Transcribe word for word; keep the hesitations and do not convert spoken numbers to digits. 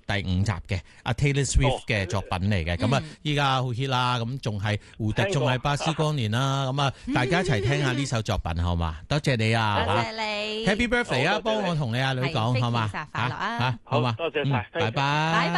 第五集嘅阿 Taylor Swift 嘅作品嚟嘅，咁啊依家好 hit 啦，咁仲係胡迪，仲係巴斯光年啦，咁啊大家一齊聽下呢首作品好嘛？多謝你啊， 多謝你 Happy Birthday 啊，幫我同你阿女講好嘛？ 快樂啊， 好嘛？ 多謝晒， 拜拜。